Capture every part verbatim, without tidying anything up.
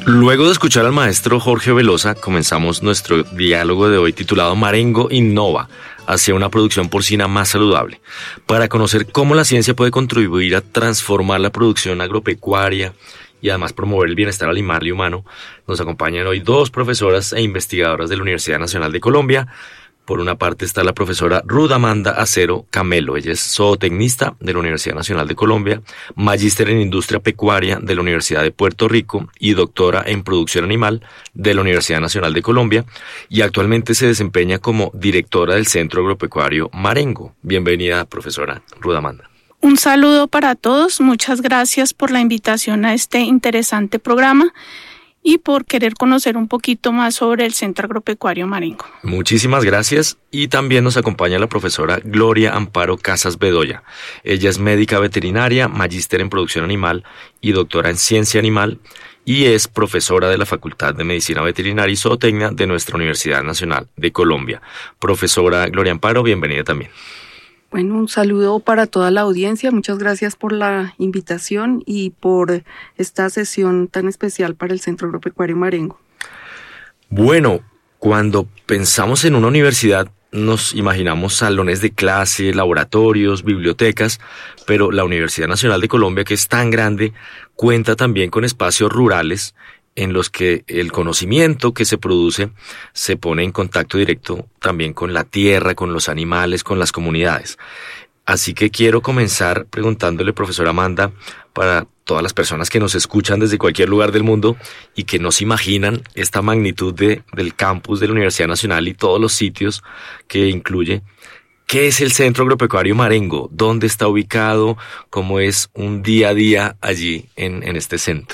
Luego de escuchar al maestro Jorge Velosa, comenzamos nuestro diálogo de hoy titulado Marengo Innova, hacia una producción porcina más saludable, para conocer cómo la ciencia puede contribuir a transformar la producción agropecuaria y además promover el bienestar animal y humano. Nos acompañan hoy dos profesoras e investigadoras de la Universidad Nacional de Colombia. Por una parte está la profesora Ruth Amanda Acero Camelo. Ella es zootecnista de la Universidad Nacional de Colombia, magíster en industria pecuaria de la Universidad de Puerto Rico y doctora en producción animal de la Universidad Nacional de Colombia, y actualmente se desempeña como directora del Centro Agropecuario Marengo. Bienvenida, profesora Ruth Amanda. Un saludo para todos. Muchas gracias por la invitación a este interesante programa y por querer conocer un poquito más sobre el Centro Agropecuario Marengo. Muchísimas gracias. Y también nos acompaña la profesora Gloria Amparo Casas Bedoya. Ella es médica veterinaria, magíster en producción animal y doctora en ciencia animal, y es profesora de la Facultad de Medicina Veterinaria y Zootecnia de nuestra Universidad Nacional de Colombia. Profesora Gloria Amparo, bienvenida también. Bueno, un saludo para toda la audiencia. Muchas gracias por la invitación y por esta sesión tan especial para el Centro Agropecuario Marengo. Bueno, cuando pensamos en una universidad, nos imaginamos salones de clase, laboratorios, bibliotecas, pero la Universidad Nacional de Colombia, que es tan grande, cuenta también con espacios rurales en los que el conocimiento que se produce se pone en contacto directo también con la tierra, con los animales, con las comunidades. Así que quiero comenzar preguntándole, profesora Amanda, para todas las personas que nos escuchan desde cualquier lugar del mundo y que no se imaginan esta magnitud de, del campus de la Universidad Nacional y todos los sitios que incluye, ¿qué es el Centro Agropecuario Marengo? ¿Dónde está ubicado? ¿Cómo es un día a día allí en, en este centro?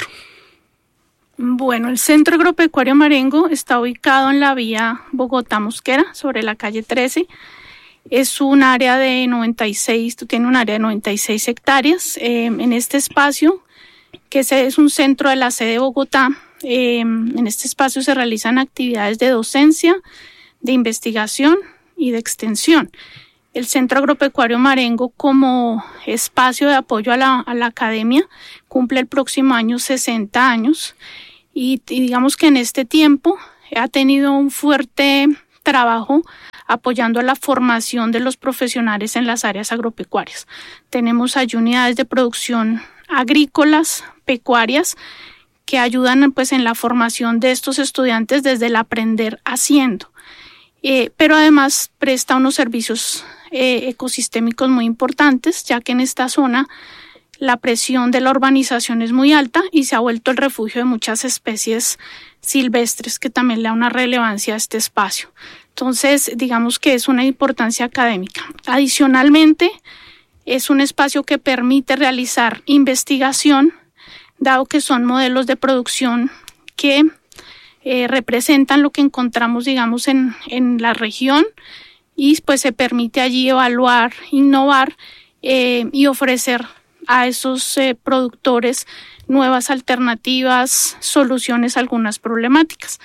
Bueno, el Centro Agropecuario Marengo está ubicado en la vía Bogotá-Mosquera, sobre la calle trece. Es un área de noventa y seis, tiene un área de noventa y seis hectáreas. Eh, en este espacio, que es un centro de la sede de Bogotá, eh, en este espacio se realizan actividades de docencia, de investigación y de extensión. El Centro Agropecuario Marengo, como espacio de apoyo a la, a la academia, cumple el próximo año sesenta años. Y, y digamos que en este tiempo ha tenido un fuerte trabajo apoyando a la formación de los profesionales en las áreas agropecuarias. Tenemos allí unidades de producción agrícolas, pecuarias, que ayudan pues en la formación de estos estudiantes desde el aprender haciendo. Eh, pero además presta unos servicios eh, ecosistémicos muy importantes, ya que en esta zona la presión de la urbanización es muy alta y se ha vuelto el refugio de muchas especies silvestres, que también le da una relevancia a este espacio. Entonces, digamos que es una importancia académica. Adicionalmente, es un espacio que permite realizar investigación, dado que son modelos de producción que eh, representan lo que encontramos, digamos, en, en la región, y pues se permite allí evaluar, innovar eh, y ofrecer a esos eh, productores nuevas alternativas, soluciones a algunas problemáticas.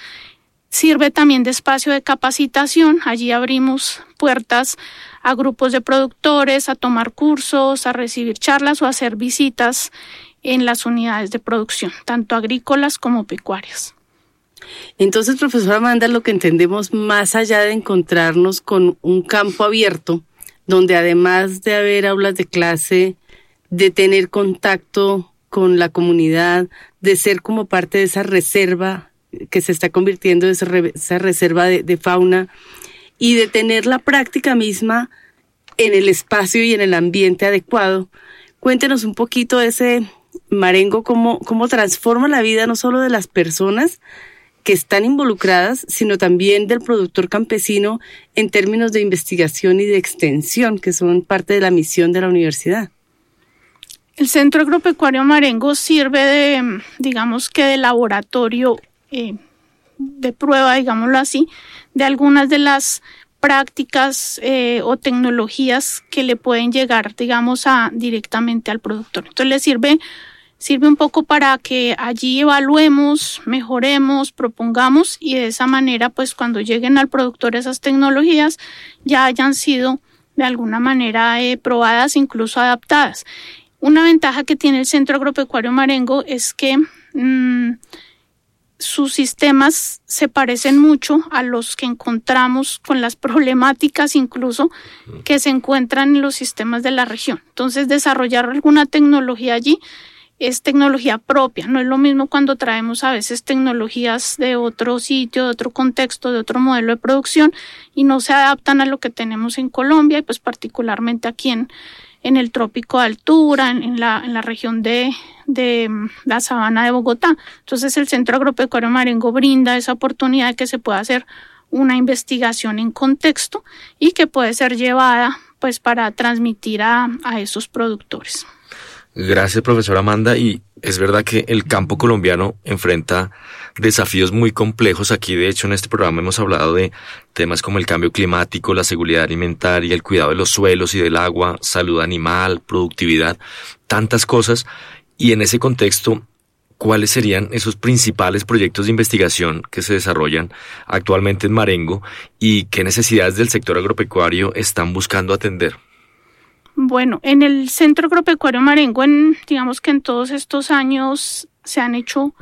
Sirve también de espacio de capacitación. Allí abrimos puertas a grupos de productores, a tomar cursos, a recibir charlas o a hacer visitas en las unidades de producción, tanto agrícolas como pecuarias. Entonces, profesora Amanda, lo que entendemos, más allá de encontrarnos con un campo abierto, donde además de haber aulas de clase, de tener contacto con la comunidad, de ser como parte de esa reserva que se está convirtiendo en esa, re, esa reserva de, de fauna, y de tener la práctica misma en el espacio y en el ambiente adecuado. Cuéntenos un poquito de ese Marengo, cómo, cómo transforma la vida no solo de las personas que están involucradas, sino también del productor campesino en términos de investigación y de extensión, que son parte de la misión de la universidad. El Centro Agropecuario Marengo sirve de, digamos que de laboratorio eh, de prueba, digámoslo así, de algunas de las prácticas eh, o tecnologías que le pueden llegar, digamos, a directamente al productor. Entonces le sirve, sirve un poco para que allí evaluemos, mejoremos, propongamos, y de esa manera, pues cuando lleguen al productor esas tecnologías ya hayan sido de alguna manera eh, probadas, incluso adaptadas. Una ventaja que tiene el Centro Agropecuario Marengo es que mmm, sus sistemas se parecen mucho a los que encontramos con las problemáticas incluso que se encuentran en los sistemas de la región. Entonces, desarrollar alguna tecnología allí es tecnología propia. No es lo mismo cuando traemos a veces tecnologías de otro sitio, de otro contexto, de otro modelo de producción y no se adaptan a lo que tenemos en Colombia y pues particularmente aquí en, en el trópico de altura, en, en, la, en la región de, de la sabana de Bogotá. Entonces el Centro Agropecuario Marengo brinda esa oportunidad de que se pueda hacer una investigación en contexto y que puede ser llevada pues para transmitir a, a esos productores. Gracias, profesora Amanda. Y es verdad que el campo colombiano enfrenta desafíos muy complejos. Aquí, de hecho, en este programa hemos hablado de temas como el cambio climático, la seguridad alimentaria, el cuidado de los suelos y del agua, salud animal, productividad, tantas cosas. Y en ese contexto, ¿cuáles serían esos principales proyectos de investigación que se desarrollan actualmente en Marengo y qué necesidades del sector agropecuario están buscando atender? Bueno, en el Centro Agropecuario Marengo, en, digamos que en todos estos años se han hecho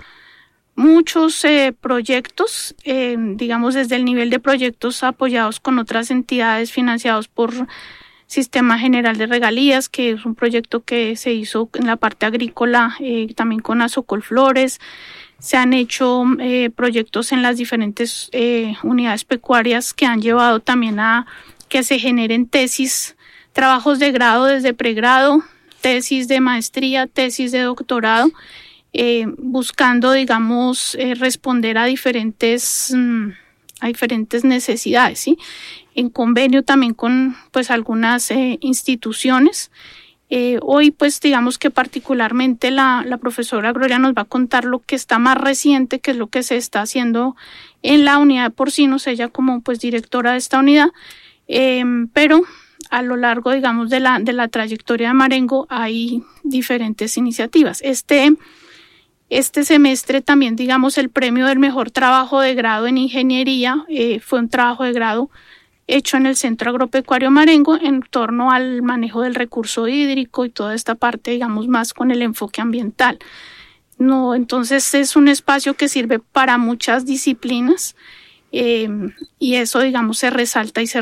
muchos eh, proyectos, eh, digamos desde el nivel de proyectos apoyados con otras entidades financiados por Sistema General de Regalías, que es un proyecto que se hizo en la parte agrícola, eh, también con Azocolflores. Se han hecho eh, proyectos en las diferentes eh, unidades pecuarias que han llevado también a que se generen tesis, trabajos de grado desde pregrado, tesis de maestría, tesis de doctorado, eh, buscando, digamos, eh, responder a diferentes, mm, a diferentes necesidades, ¿sí? En convenio también con, pues, algunas eh, instituciones. Eh, hoy, pues, digamos que particularmente la, la profesora Gloria nos va a contar lo que está más reciente, que es lo que se está haciendo en la unidad de porcinos, ella como, pues, directora de esta unidad, eh, pero a lo largo, digamos, de la, de la trayectoria de Marengo hay diferentes iniciativas. Este, este semestre también, digamos, el premio del mejor trabajo de grado en ingeniería eh, fue un trabajo de grado hecho en el Centro Agropecuario Marengo en torno al manejo del recurso hídrico y toda esta parte, digamos, más con el enfoque ambiental. No, entonces es un espacio que sirve para muchas disciplinas eh, y eso, digamos, se resalta y se